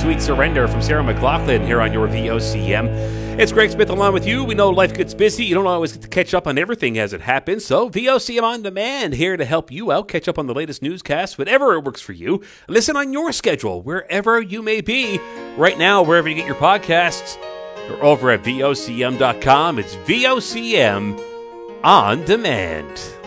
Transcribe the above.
Sweet Surrender from Sarah McLachlan here on your VOCM. It's Greg Smith along with you. We know life gets busy. You don't always get to catch up on everything as it happens. So VOCM On Demand here to help you out. Catch up on the latest newscasts, whatever it works for you. Listen on your schedule, wherever you may be. Right now, wherever you get your podcasts, or over at VOCM.com. It's VOCM On Demand.